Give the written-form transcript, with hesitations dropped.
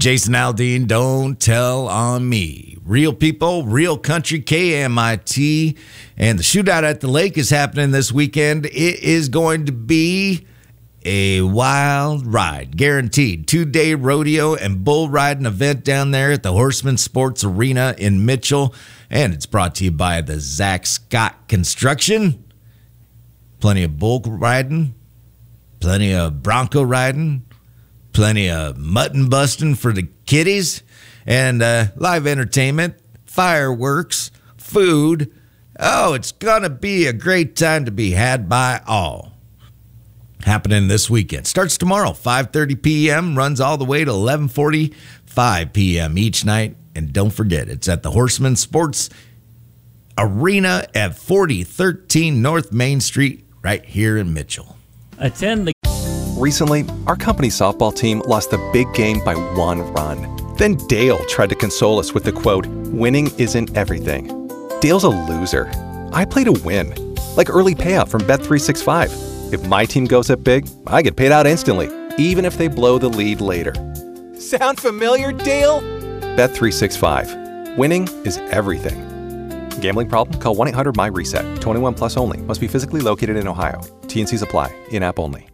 Jason Aldean, Don't Tell on Me. Real people, real country, KMIT. And the shootout at the lake is happening this weekend. It is going to be a wild ride, guaranteed. 2-day rodeo and bull riding event down there at the Horseman Sports Arena in Mitchell. And it's brought to you by the Zach Scott Construction. Plenty of bull riding, plenty of bronco riding, plenty of mutton busting for the kiddies, and live entertainment, fireworks, food. Oh, it's going to be a great time to be had by all. Happening this weekend. Starts tomorrow, 5:30 p.m., runs all the way to 11:45 p.m. each night. And don't forget, it's at the Horseman Sports Arena at 4013 North Main Street, right here in Mitchell. Recently, our company's softball team lost the big game by 1 run. Then Dale tried to console us with the quote, "Winning isn't everything." Dale's a loser. I play to win, like early payout from Bet365. If my team goes up big, I get paid out instantly, even if they blow the lead later. Sound familiar, Dale? Bet365. Winning is everything. Gambling problem? Call 1-800-MY-RESET. 21 plus only. Must be physically located in Ohio. T&Cs apply. In-app only.